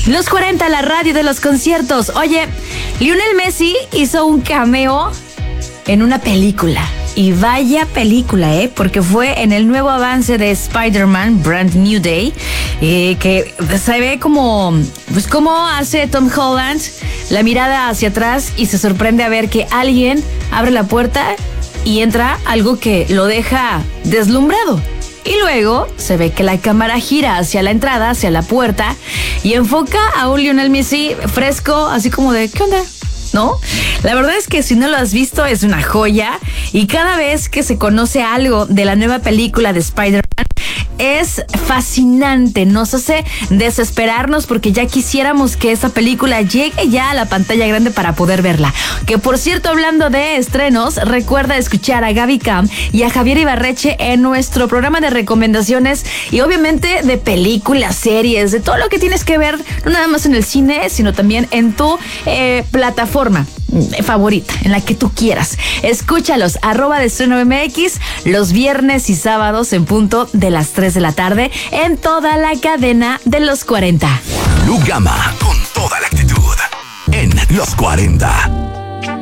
Los 40, la radio de los conciertos. Oye, Lionel Messi hizo un cameo en una película. Y vaya película, porque fue en el nuevo avance de Spider-Man Brand New Day, que se ve como, pues cómo hace Tom Holland la mirada hacia atrás y se sorprende a ver que alguien abre la puerta y entra algo que lo deja deslumbrado. Y luego se ve que la cámara gira hacia la entrada, hacia la puerta, y enfoca a un Lionel Messi fresco, así como de, ¿qué onda? ¿No? La verdad es que si no lo has visto es una joya, y cada vez que se conoce algo de la nueva película de Spider-Man es fascinante, nos hace desesperarnos porque ya quisiéramos que esa película llegue ya a la pantalla grande para poder verla. Que por cierto, hablando de estrenos, recuerda escuchar a Gaby Cam y a Javier Ibarreche en nuestro programa de recomendaciones y obviamente de películas, series, de todo lo que tienes que ver, no nada más en el cine, sino también en tu plataforma favorita, en la que tú quieras. Escúchalos, @DestinoMX, los viernes y sábados en punto de las 3 de la tarde en toda la cadena de los 40. Blue Gamma, con toda la actitud, en los 40.